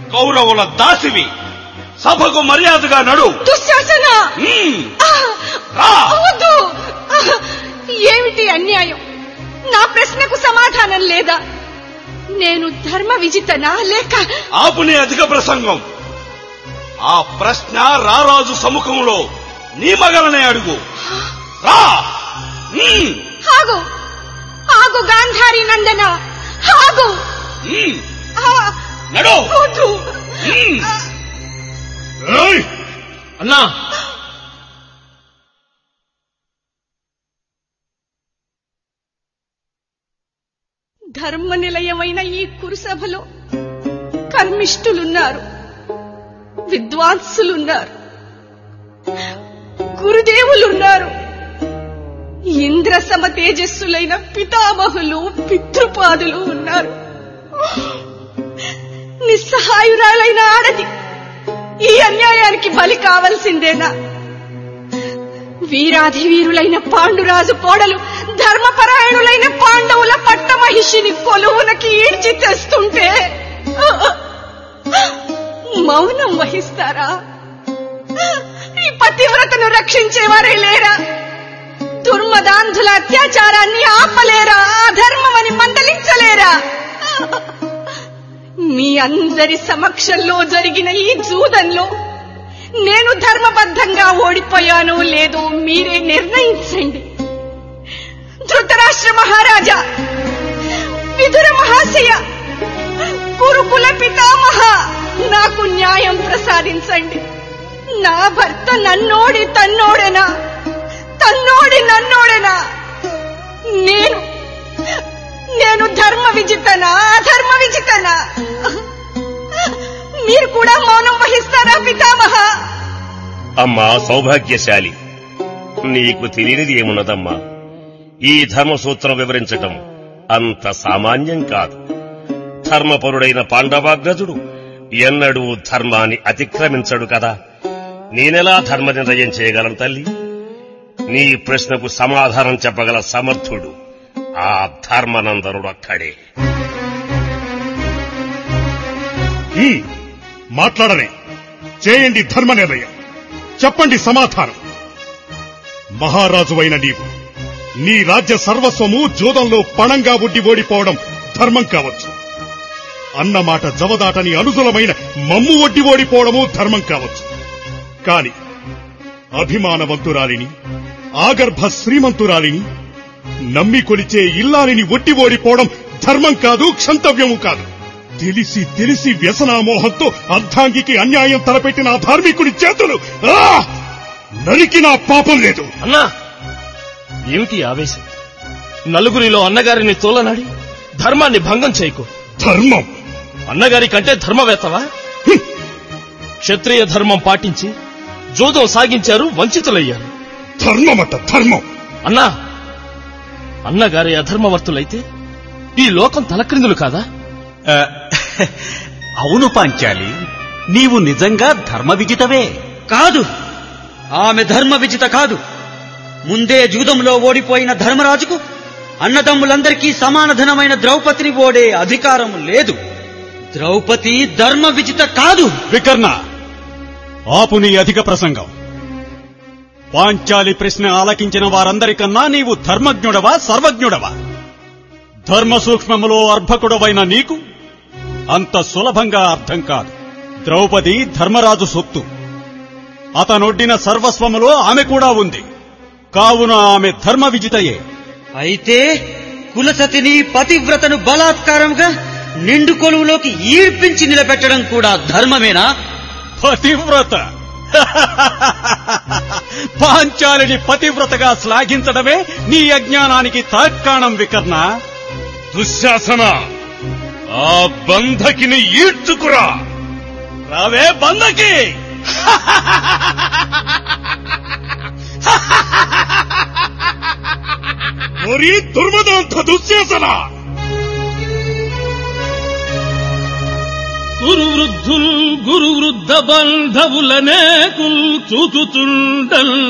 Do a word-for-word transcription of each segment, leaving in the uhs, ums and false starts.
కౌరవుల దాసివి, సభకు మర్యాదగా నడు. దుశ్శాసన! ఏమిటి అన్యాయం? నా ప్రశ్నకు సమాధానం లేదా? నేను ధర్మ విజితనా లేక? ఆపుని అధిక ప్రసంగం. ఆ ప్రశ్న రారాజు సముఖంలో నీ మగలనే అడుగు. రా. ఆగు ఆగు గాంధారి నందన, ఆగు. నడు. అన్నా, ధర్మ నిలయమైన ఈ కురుసభలో కర్మిష్ఠులున్నారు, విద్వాంసులున్నారు, గురుదేవులున్నారు, ఇంద్ర సమ తేజస్సులైన పితామహులు, పితృపాదులు ఉన్నారు. నిస్సహాయురాలైన ఆడది ఈ అన్యాయానికి బలి కావలసిందేనా? వీరాధి వీరులైన పాండురాజు కోడలు ధర్మపరాయణులైన పాండవుల పట్టమహిషిని కొలువునకి ఈడ్చి తెస్తుంటే మౌనం వహిస్తారా? ఈ పతివ్రతను రక్షించేవారే లేరా? దుర్మదాంధుల అత్యాచారాన్ని ఆపలేరా? అధర్మమని మందలించలేరా? మీ అందరి సమక్షంలో జరిగిన ఈ జూదంలో నేను ధర్మబద్ధంగా ఓడిపోయానో లేదో మీరే నిర్ణయించండి. ధృతరాష్ట్ర మహారాజా, విదుర మహాశయ, గురుకుల పితామహ, నాకు న్యాయం ప్రసాదించండి. నా భర్త నన్నోడి తన్నోడెనా? తన్నోడి నన్నోడెనా? నేను నేను ధర్మ విజితనా, అధర్మ విజితనా? మీరు కూడా మౌనం వహిస్తారా పితామహ? అమ్మా సౌభాగ్యశాలి, నీకు తెలియనిది ఏమున్నదమ్మా? ఈ ధర్మసూత్రం వివరించటం అంత సామాన్యం కాదు. ధర్మపరుడైన పాండవాగ్రజుడు ఎన్నడూ ధర్మాన్ని అతిక్రమించడు కదా. నేనెలా ధర్మ నిర్ణయం చేయగలను తల్లి? నీ ప్రశ్నకు సమాధానం చెప్పగల సమర్థుడు ఆ ధర్మనందనుడు అక్కడే. మాట్లాడనే, చేయండి ధర్మ నిర్ణయం, చెప్పండి సమాధానం. మహారాజువైన నీవు నీ రాజ్య సర్వస్వము జూదంలో పణంగా ఒడ్డి ఓడిపోవడం ధర్మం కావచ్చు. అన్నమాట జవదాటని అనుజులమైన మమ్ము ఒడ్డి ఓడిపోవడము ధర్మం కావచ్చు. కాని అభిమానవంతురాలిని, ఆగర్భ శ్రీమంతురాలిని, నమ్మి కొలిచే ఇల్లాలిని ఒడ్డి ఓడిపోవడం ధర్మం కాదు, క్షంతవ్యము కాదు. తెలిసి తెలిసి వ్యసనామోహంతో అర్ధాంగికి అన్యాయం తలపెట్టిన ఆ ధార్మికుడి చేతులు నరికి నా పాపం లేదు. అన్నా, ఏమిటి ఆవేశం? నలుగురిలో అన్నగారిని తోలనాడి ధర్మాన్ని భంగం చేయకు. ధర్మం? అన్నగారి కంటే ధర్మవేత్తవా? క్షత్రియ ధర్మం పాటించి జూదం సాగించారు, వంచితులయ్యారు. ధర్మమట ధర్మం. అన్నా, అన్నగారి అధర్మవర్తులైతే ఈ లోకం తలక్రిందులు కాదా? అవును పాంచాలి, నీవు నిజంగా ధర్మ విజితవే. కాదు, ఆమె ధర్మ విజిత కాదు. ముందే జూదంలో ఓడిపోయిన ధర్మరాజుకు అన్నదమ్ములందరికీ సమానధనమైన ద్రౌపదిని ఓడే అధికారం లేదు. ద్రౌపది ధర్మ విజిత కాదు. వికర్ణ, ఆపు నీ అధిక ప్రసంగం. పాంచాలి ప్రశ్న ఆలకించిన వారందరికన్నా నీవు ధర్మజ్ఞుడవా, సర్వజ్ఞుడవా? ధర్మ సూక్ష్మములో అర్భకుడవైన నీకు అంత సులభంగా అర్థం కాదు. ద్రౌపది ధర్మరాజు సొత్తు. అతనొడ్డిన సర్వస్వములో ఆమె కూడా ఉంది. కావున ఆమె ధర్మ విజితయే. అయితే కులసతిని, పతివ్రతను బలాత్కారంగా నిండు కొలువులోకి ఈడ్పించి నిలబెట్టడం కూడా ధర్మమేనా? పతివ్రత? పాంచాలిని పతివ్రతగా శ్లాఘించడమే నీ అజ్ఞానానికి తార్కాణం వికర్ణ. దుశ్శాసన, ఆ బంధకిని ఈడ్చుకురా. రావే బంధకి. ఓరి దుర్మదాంత దుశ్శాసన! గురువృద్ధుల్ గురువృద్ధ బంధవులనేకుల్ చూచుచుండల్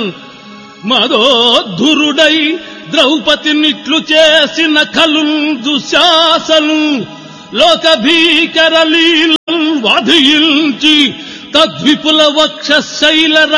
మదోద్ధురుడై ద్రౌపదినిట్లు చేసిన కలు దుశ్శాసను లోక భీకర లీలం వాధించి తద్విపుల వక్ష శైల